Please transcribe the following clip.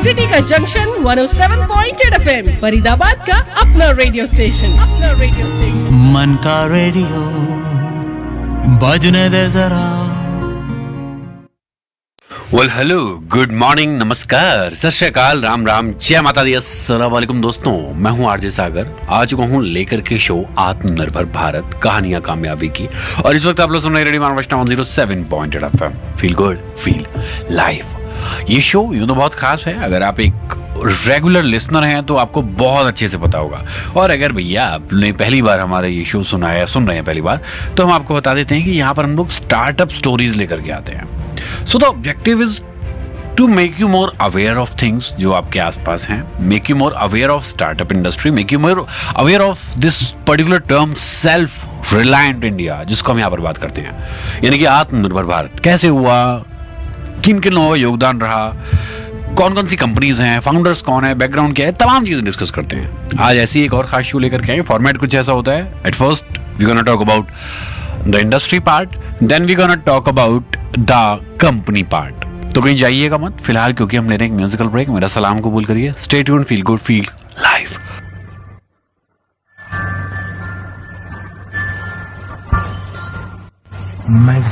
City का junction 107.8 FM, Faridabad का अपना रेडियो स्टेशन। मन का रेडियो बजने दे जरा। वेल हेलो, गुड मॉर्निंग, नमस्कार, सत श्री अकाल, राम राम, जय माता दी, अस्सलाम वालेकुम दोस्तों। मैं हूं आरजे सागर। आ चुका हूं लेकर के शो आत्मनिर्भर भारत, कहानियां कामयाबी की। और इस वक्त आप लोग सुन रहे radio मानवष्टा 107.8 FM। Feel good, feel live. ये शो यूं तो बहुत खास है। अगर आप एक रेगुलर लिसनर हैं तो आपको बहुत अच्छे से पता होगा। और अगर भैया आपने पहली बार हमारा ये शो सुना है, सुन रहे हैं पहली बार, तो हम आपको बता देते हैं कि यहाँ पर हम लोग स्टार्टअप स्टोरीज लेकर के आते हैं। So the objective is to make you more aware of things जो आपके आसपास हैं, make you more aware of startup industry, make you more aware of this particular term self reliant India, जिसको हम यहाँ पर बात करते हैं। यानी कि आत्मनिर्भर भारत कैसे हुआ, किन किन लोगों का योगदान रहा, कौन कौन सी कंपनीज हैं, फाउंडर्स कौन है, बैकग्राउंड क्या है, तमाम चीजें डिस्कस करते हैं। आज ऐसी एक और खास शो लेकर के आए। फॉर्मेट कुछ ऐसा होता है। At first we gonna talk about the industry part, then we gonna talk about the company part. तो कहीं जाइएगा मत फिलहाल, क्योंकि हम ले रहे हैं एक म्यूजिकल ब्रेक। मेरा सलाम कबूल करिए। Stay tuned, feel good, feel live. मैं